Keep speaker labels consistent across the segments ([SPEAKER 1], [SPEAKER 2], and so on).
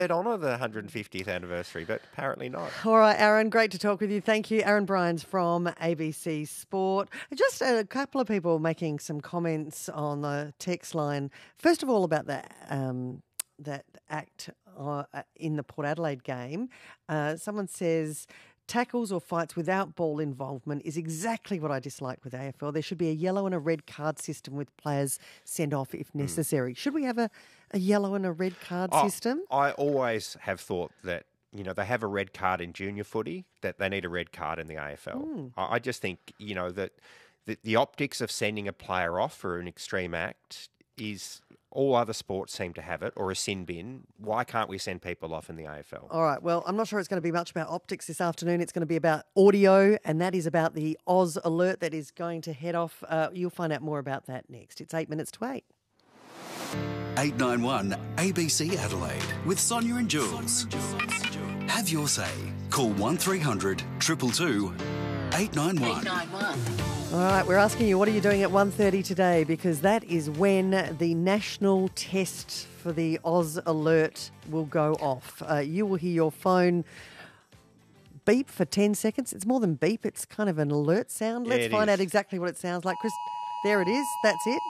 [SPEAKER 1] they'd honour the 150th anniversary, but apparently not.
[SPEAKER 2] All right, Aaron, great to talk with you. Thank you. Aaron Bryans from ABC Sport. Just a couple of people making some comments on the text line. First of all, about that act in the Port Adelaide game. Someone says, tackles or fights without ball involvement is exactly what I dislike with AFL. There should be a yellow and a red card system with players sent off if necessary. Should we have a yellow and a red card system?
[SPEAKER 1] I always have thought that, they have a red card in junior footy, that they need a red card in the AFL. I just think, that the optics of sending a player off for an extreme act is... All other sports seem to have it, or a sin bin. Why can't we send people off in the AFL?
[SPEAKER 2] All right, well, I'm not sure it's going to be much about optics this afternoon. It's going to be about audio, and that is about the Oz alert that is going to head off. You'll find out more about that next. It's 8 minutes to 8.
[SPEAKER 3] 891 ABC Adelaide with Sonia and Jules. Have your say. Call 1300 222 891.
[SPEAKER 2] All right, we're asking you, what are you doing at 1:30 today? Because that is when the national test for the Oz alert will go off. You will hear your phone beep for 10 seconds. It's more than beep, it's kind of an alert sound. Let's find out exactly what it sounds like. Chris, there it is. That's it.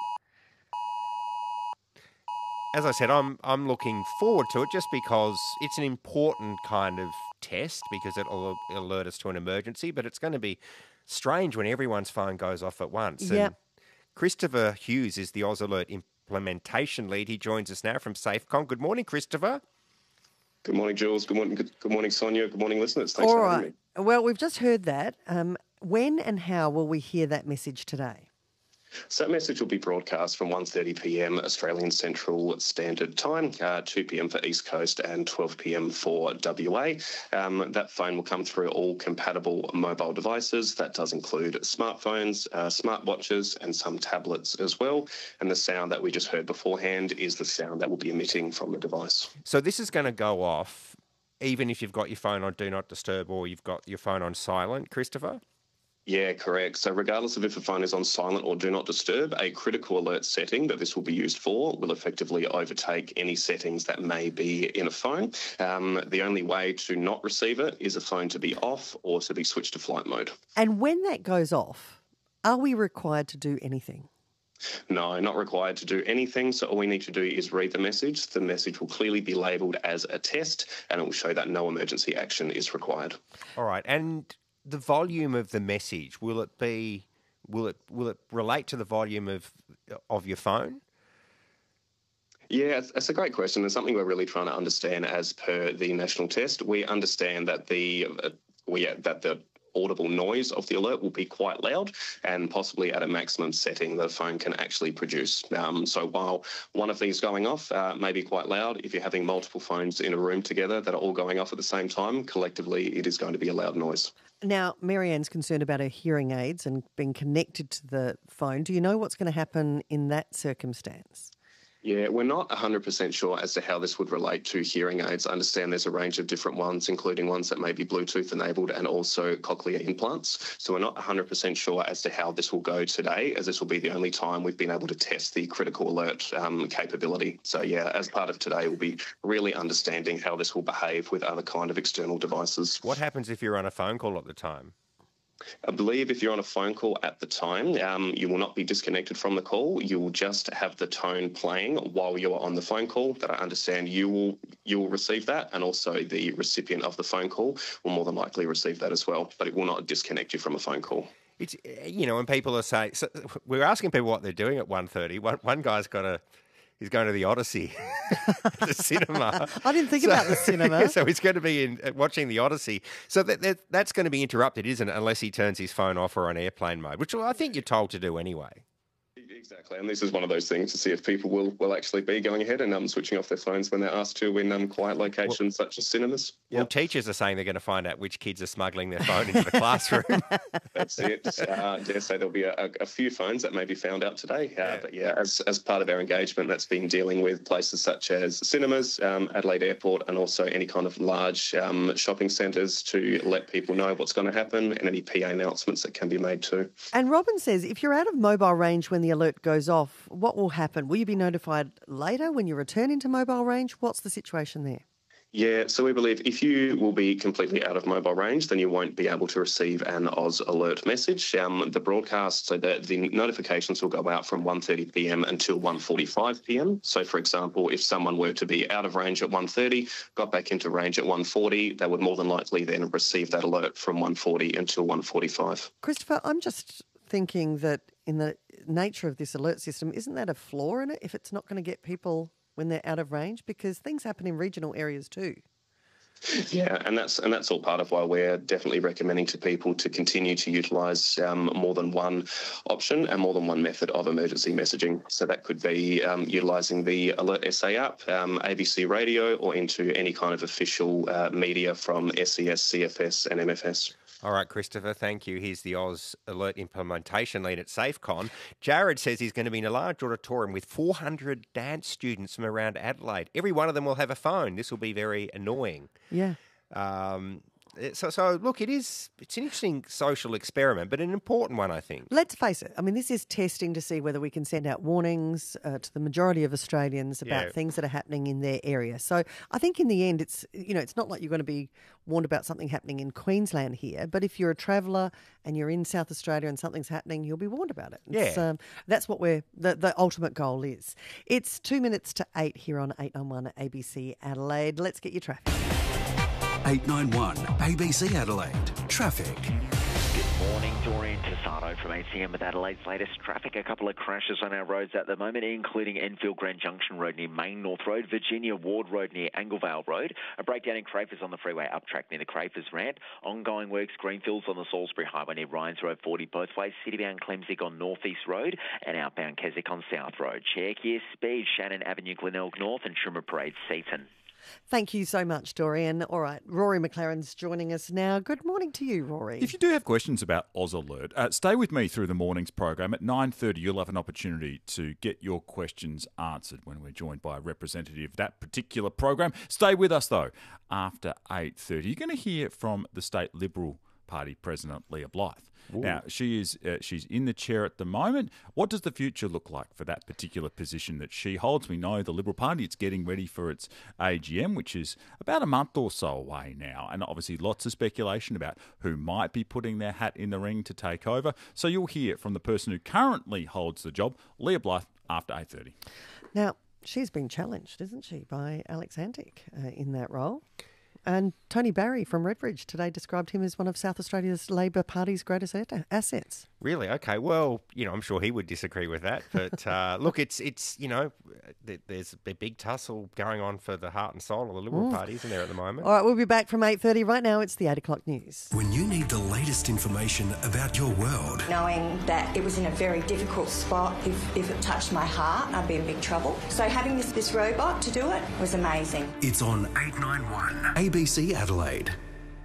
[SPEAKER 1] As I said, I'm looking forward to it just because it's an important kind of test because it'll alert us to an emergency, but it's going to be strange when everyone's phone goes off at once.
[SPEAKER 2] Yep.
[SPEAKER 1] And Christopher Hughes is the Oz Alert implementation lead. He joins us now from SafeCom. Good morning, Christopher.
[SPEAKER 4] Good morning, Jules. Good morning, Sonia. Good morning, listeners. Thanks for having me.
[SPEAKER 2] Well, we've just heard that. When and how will we hear that message today?
[SPEAKER 4] So that message will be broadcast from 1:30 p.m. Australian Central Standard Time, 2 p.m. for East Coast and 12 p.m. for WA. That phone will come through all compatible mobile devices. That does include smartphones, smartwatches and some tablets as well. And the sound that we just heard beforehand is the sound that will be emitting from the device.
[SPEAKER 1] So this is going to go off even if you've got your phone on Do Not Disturb or you've got your phone on silent, Christopher?
[SPEAKER 4] Yeah, correct. So regardless of if a phone is on silent or do not disturb, a critical alert setting that this will be used for will effectively overtake any settings that may be in a phone. The only way to not receive it is a phone to be off or to be switched to flight mode.
[SPEAKER 2] And when that goes off, are we required to do anything?
[SPEAKER 4] No, not required to do anything. So all we need to do is read the message. The message will clearly be labelled as a test and it will show that no emergency action is required.
[SPEAKER 1] All right. And the volume of the message, will it relate to the volume of your phone?
[SPEAKER 4] Yeah, it's a great question. It's something we're really trying to understand as per the national test. We understand that the audible noise of the alert will be quite loud and possibly at a maximum setting the phone can actually produce. So while one of these going off may be quite loud, if you're having multiple phones in a room together that are all going off at the same time, collectively it is going to be a loud noise.
[SPEAKER 2] Now, Marianne's concerned about her hearing aids and being connected to the phone. Do you know what's going to happen in that circumstance?
[SPEAKER 4] Yeah, we're not 100% sure as to how this would relate to hearing aids. I understand there's a range of different ones, including ones that may be Bluetooth enabled and also cochlear implants. So we're not 100% sure as to how this will go today, as this will be the only time we've been able to test the critical alert capability. So yeah, as part of today, we'll be really understanding how this will behave with other kind of external devices.
[SPEAKER 1] What happens if you're on a phone call at the time?
[SPEAKER 4] I believe if you're on a phone call at the time, you will not be disconnected from the call. You will just have the tone playing while you are on the phone call. That I understand you will receive that, and also the recipient of the phone call will more than likely receive that as well. But it will not disconnect you from a phone call.
[SPEAKER 1] It's when people are saying, so we're asking people what they're doing at 1:30. One guy's he's going to the Odyssey, the cinema.
[SPEAKER 2] I didn't think about the cinema.
[SPEAKER 1] So he's going to be watching the Odyssey. So that's going to be interrupted, isn't it, unless he turns his phone off or on airplane mode, which I think you're told to do anyway.
[SPEAKER 4] Exactly, and this is one of those things to see if people will actually be going ahead and switching off their phones when they're asked to in quiet locations such as cinemas.
[SPEAKER 1] Well, teachers are saying they're going to find out which kids are smuggling their phone into the classroom.
[SPEAKER 4] That's it. Dare say there'll be a few phones that may be found out today. But yeah, as part of our engagement, that's been dealing with places such as cinemas, Adelaide Airport, and also any kind of large shopping centres to let people know what's going to happen and any PA announcements that can be made too.
[SPEAKER 2] And Robin says, if you're out of mobile range when the alert goes off, what will happen? Will you be notified later when you return into mobile range? What's the situation there?
[SPEAKER 4] Yeah, so we believe if you will be completely out of mobile range, then you won't be able to receive an Oz alert message. The broadcast, so the notifications will go out from 1:30 p.m. until 1:45 p.m. So, for example, if someone were to be out of range at 1:30, got back into range at 1:40, they would more than likely then receive that alert from 1:40 until 1:45.
[SPEAKER 2] Christopher, I'm just thinking that in the nature of this alert system, isn't that a flaw in it if it's not going to get people when they're out of range? Because things happen in regional areas too.
[SPEAKER 4] Yeah, and that's all part of why we're definitely recommending to people to continue to utilise more than one option and more than one method of emergency messaging. So that could be utilising the Alert SA app, ABC Radio, or into any kind of official media from SES, CFS and MFS.
[SPEAKER 1] All right, Christopher, thank you. Here's the Oz Alert Implementation Lead at SafeCon. Jared says he's going to be in a large auditorium with 400 dance students from around Adelaide. Every one of them will have a phone. This will be very annoying.
[SPEAKER 2] Yeah.
[SPEAKER 1] So look, it's an interesting social experiment, but an important one, I think.
[SPEAKER 2] Let's face it. I mean, this is testing to see whether we can send out warnings to the majority of Australians about things that are happening in their area. So I think in the end, it's not like you're going to be warned about something happening in Queensland here, but if you're a traveller and you're in South Australia and something's happening, you'll be warned about it. That's what the ultimate goal is. It's 2 minutes to 8 here on 891 ABC Adelaide. Let's get your traffic.
[SPEAKER 3] 891 ABC Adelaide. Traffic.
[SPEAKER 5] Good morning, Dorian Tassano from ACM with Adelaide's latest traffic. A couple of crashes on our roads at the moment, including Enfield Grand Junction Road near Main North Road, Virginia Ward Road near Anglevale Road, a breakdown in Crafers on the freeway up track near the Crafers ramp, ongoing works Greenfields on the Salisbury Highway near Ryan's Road 40 both ways, citybound Clemsick on North East Road and outbound Keswick on South Road. Check your speed, Shannon Avenue, Glenelg North and Trimmer Parade, Seaton.
[SPEAKER 2] Thank you so much, Dorian. All right, Rory McLaren's joining us now. Good morning to you, Rory.
[SPEAKER 6] If you do have questions about Oz Alert, stay with me through the morning's program. At 9:30, you'll have an opportunity to get your questions answered when we're joined by a representative of that particular program. Stay with us, though, after 8:30. You're going to hear from the State Liberal Party President, Leah Blythe. Ooh. Now, she's in the chair at the moment. What does the future look like for that particular position that she holds? We know the Liberal Party, it's getting ready for its AGM, which is about a month or so away now. And obviously lots of speculation about who might be putting their hat in the ring to take over. So you'll hear from the person who currently holds the job, Leah Blythe, after 8:30.
[SPEAKER 2] Now, she's been challenged, isn't she, by Alex Antic in that role? And Tony Barry from Redbridge today described him as one of South Australia's Labor Party's greatest assets.
[SPEAKER 1] Really? Okay. Well, I'm sure he would disagree with that. But look, it's there's a big tussle going on for the heart and soul of the Liberal Party, isn't there, at the moment?
[SPEAKER 2] All right, we'll be back from 8:30. Right now, it's the 8 o'clock news.
[SPEAKER 3] When you need the latest information about your world.
[SPEAKER 7] Knowing that it was in a very difficult spot, if it touched my heart, I'd be in big trouble. So having this robot to do it was amazing.
[SPEAKER 3] It's on 891 ABC Adelaide.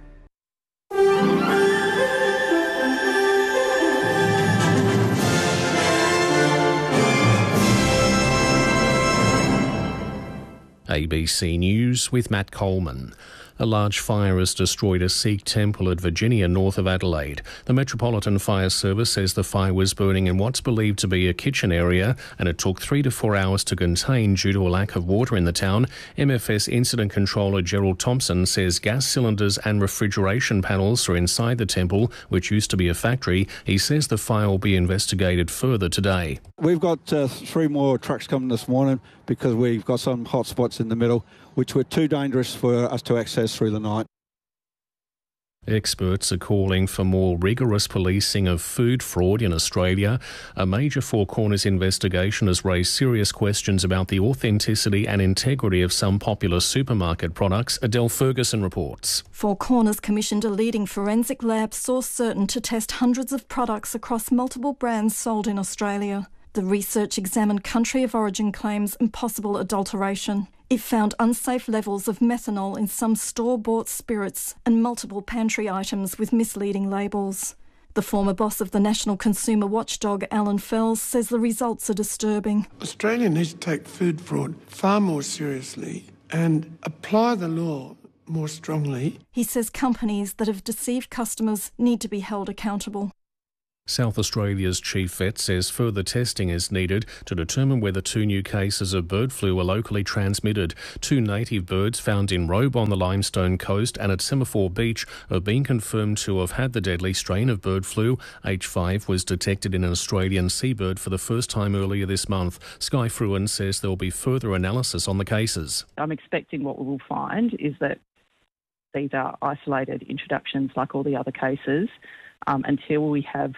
[SPEAKER 8] ABC News with Matt Coleman. A large fire has destroyed a Sikh temple at Virginia, north of Adelaide. The Metropolitan Fire Service says the fire was burning in what's believed to be a kitchen area, and it took 3 to 4 hours to contain due to a lack of water in the town. MFS Incident Controller Gerald Thompson says gas cylinders and refrigeration panels are inside the temple, which used to be a factory. He says the fire will be investigated further today.
[SPEAKER 9] We've got 3 more trucks coming this morning because we've got some hot spots in the middle, which were too dangerous for us to access through the night.
[SPEAKER 8] Experts are calling for more rigorous policing of food fraud in Australia. A major Four Corners investigation has raised serious questions about the authenticity and integrity of some popular supermarket products. Adele Ferguson reports.
[SPEAKER 10] Four Corners commissioned a leading forensic lab, Source Certain, to test hundreds of products across multiple brands sold in Australia. The research examined country of origin claims and possible adulteration. It found unsafe levels of methanol in some store-bought spirits and multiple pantry items with misleading labels. The former boss of the National Consumer Watchdog, Alan Fells, says the results are disturbing.
[SPEAKER 11] Australia needs to take food fraud far more seriously and apply the law more strongly.
[SPEAKER 10] He says companies that have deceived customers need to be held accountable.
[SPEAKER 8] South Australia's chief vet says further testing is needed to determine whether 2 new cases of bird flu are locally transmitted. 2 native birds found in Robe on the Limestone Coast and at Semaphore Beach have been confirmed to have had the deadly strain of bird flu. H5 was detected in an Australian seabird for the first time earlier this month. Sky Fruin says there will be further analysis on the cases.
[SPEAKER 12] I'm expecting what we will find is that these are isolated introductions like all the other cases. Until we have,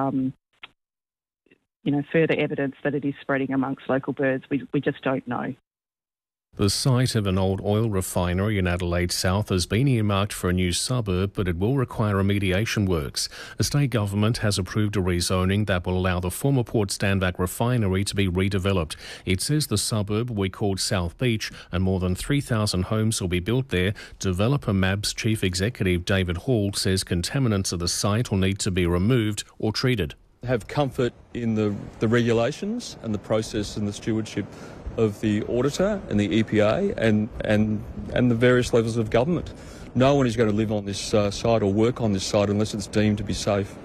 [SPEAKER 12] further evidence that it is spreading amongst local birds, we just don't know.
[SPEAKER 8] The site of an old oil refinery in Adelaide South has been earmarked for a new suburb, but it will require remediation works. The state government has approved a rezoning that will allow the former Port Stanback refinery to be redeveloped. It says the suburb will be called South Beach and more than 3,000 homes will be built there. Developer MAB's chief executive David Hall says contaminants of the site will need to be removed or treated.
[SPEAKER 13] Have comfort in the regulations and the process and the stewardship of the auditor and the EPA and the various levels of government. No one is going to live on this site or work on this site unless it's deemed to be safe.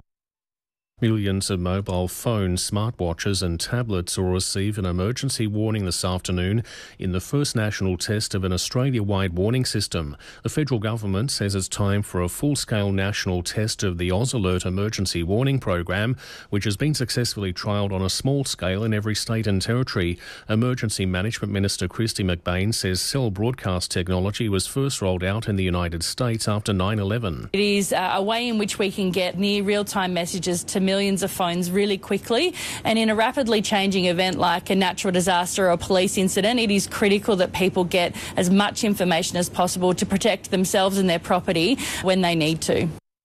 [SPEAKER 8] Millions of mobile phones, smartwatches and tablets will receive an emergency warning this afternoon in the first national test of an Australia-wide warning system. The federal government says it's time for a full-scale national test of the AusAlert emergency warning program, which has been successfully trialled on a small scale in every state and territory. Emergency Management Minister Kristy McBain says cell broadcast technology was first rolled out in the United States after 9/11.
[SPEAKER 14] It is a way in which we can get near real-time messages to millions of phones really quickly, and in a rapidly changing event like a natural disaster or a police incident, it is critical that people get as much information as possible to protect themselves and their property when they need to.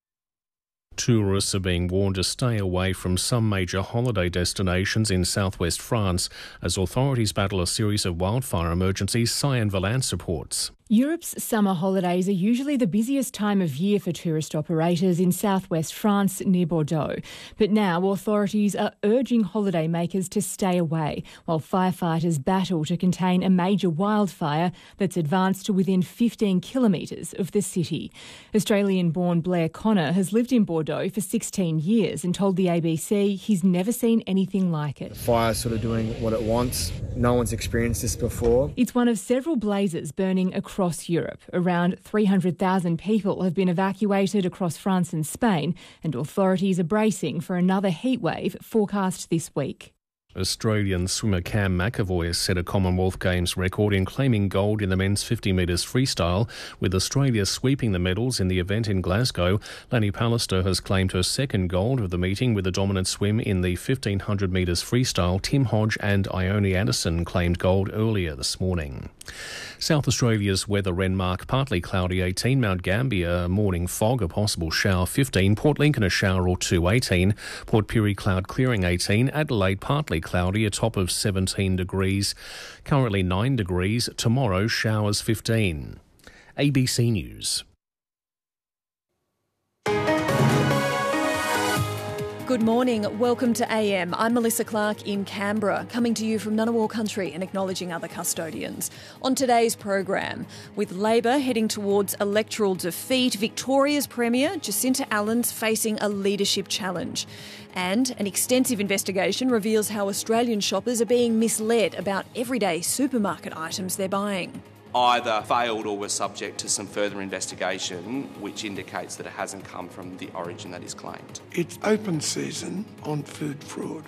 [SPEAKER 8] Tourists are being warned to stay away from some major holiday destinations in southwest France as authorities battle a series of wildfire emergencies. Cyan Valance reports.
[SPEAKER 15] Europe's summer holidays are usually the busiest time of year for tourist operators in southwest France near Bordeaux. But now authorities are urging holidaymakers to stay away while firefighters battle to contain a major wildfire that's advanced to within 15 kilometres of the city. Australian-born Blair Connor has lived in Bordeaux for 16 years and told the ABC he's never seen anything like it.
[SPEAKER 16] The fire's sort of doing what it wants. No one's experienced this before.
[SPEAKER 15] It's one of several blazes burning across Europe. Around 300,000 people have been evacuated across France and Spain, and authorities are bracing for another heatwave forecast this week.
[SPEAKER 8] Australian swimmer Cam McAvoy has set a Commonwealth Games record in claiming gold in the men's 50 metres freestyle, with Australia sweeping the medals in the event in Glasgow. Lani Pallister has claimed her second gold of the meeting with a dominant swim in the 1,500 metres freestyle. Tim Hodge and Ione Anderson claimed gold earlier this morning. South Australia's weather: Renmark partly cloudy 18, Mount Gambier morning fog, a possible shower 15, Port Lincoln a shower or two 18, Port Pirie cloud clearing 18, Adelaide partly cloudy, a top of 17 degrees, currently 9 degrees, tomorrow showers 15. ABC News.
[SPEAKER 17] Good morning. Welcome to AM. I'm Melissa Clark in Canberra, coming to you from Ngunnawal country and acknowledging other custodians. On today's program, with Labor heading towards electoral defeat, Victoria's Premier Jacinta Allen's facing a leadership challenge. And an extensive investigation reveals how Australian shoppers are being misled about everyday supermarket items they're buying.
[SPEAKER 18] Either failed or were subject to some further investigation which indicates that it hasn't come from the origin that is claimed.
[SPEAKER 11] It's open season on food fraud.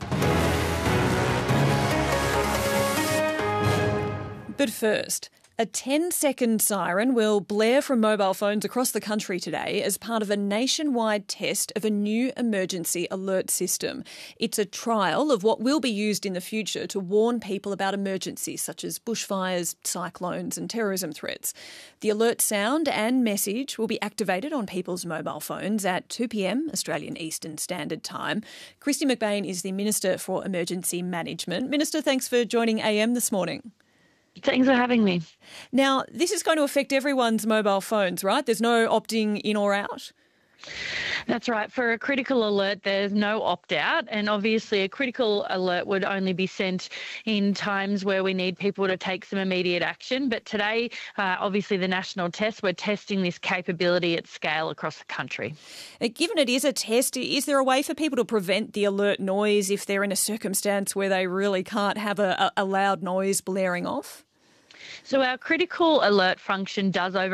[SPEAKER 17] But first, a 10-second siren will blare from mobile phones across the country today as part of a nationwide test of a new emergency alert system. It's a trial of what will be used in the future to warn people about emergencies such as bushfires, cyclones and terrorism threats. The alert sound and message will be activated on people's mobile phones at 2 p.m. Australian Eastern Standard Time. Kristy McBain is the Minister for Emergency Management. Minister, thanks for joining AM this morning.
[SPEAKER 19] Thanks for having me.
[SPEAKER 17] Now, this is going to affect everyone's mobile phones, right? There's no opting in or out?
[SPEAKER 19] That's right. For a critical alert, there's no opt-out, and obviously a critical alert would only be sent in times where we need people to take some immediate action. But today, obviously the national test, we're testing this capability at scale across the country.
[SPEAKER 17] Given it is a test, is there a way for people to prevent the alert noise if they're in a circumstance where they really can't have a loud noise blaring off?
[SPEAKER 19] So our critical alert function does